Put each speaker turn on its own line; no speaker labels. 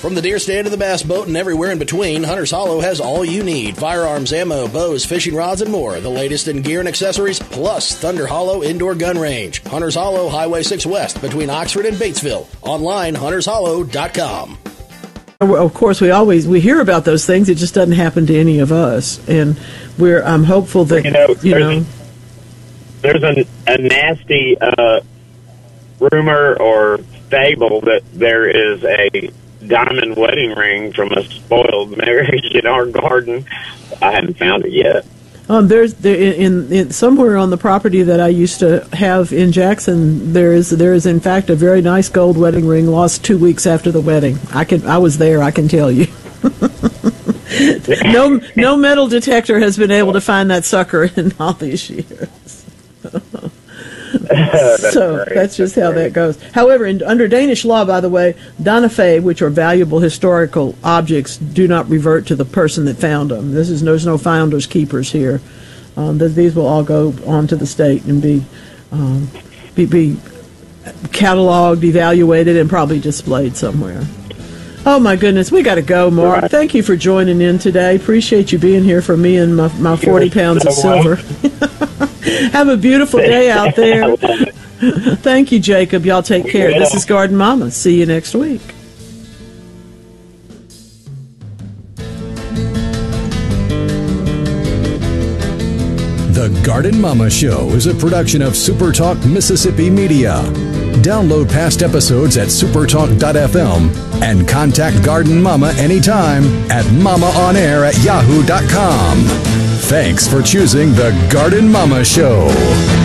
From the deer stand to the bass boat and everywhere in between, Hunter's Hollow has all you need. Firearms, ammo, bows, fishing rods, and more. The latest in gear and accessories, plus Thunder Hollow Indoor Gun Range. Hunter's Hollow, Highway 6 West, between Oxford and Batesville. Online, huntershollow.com.
Of course, we hear about those things. It just doesn't happen to any of us, and I'm hopeful that
there's a nasty rumor or fable that there is a diamond wedding ring from a spoiled marriage in our garden. I haven't found it yet.
There's somewhere on the property that I used to have in Jackson. There is in fact a very nice gold wedding ring lost 2 weeks after the wedding. I was there. I can tell you. No metal detector has been able to find that sucker in all these years. That's just how that goes. However, under Danish law, by the way, Danafé, which are valuable historical objects, do not revert to the person that found them. There's no founders keepers here. These will all go on to the state and be cataloged, evaluated, and probably displayed somewhere. Oh my goodness, we got to go, Mark. Right. Thank you for joining in today. Appreciate you being here for me and my 40 pounds of silver. Have a beautiful day out there. Thank you, Jacob. Y'all take care. This is Garden Mama. See you next week.
The Garden Mama Show is a production of SuperTalk Mississippi Media. Download past episodes at supertalk.fm and contact Garden Mama anytime at mamaonair@yahoo.com. Thanks for choosing The Garden Mama Show.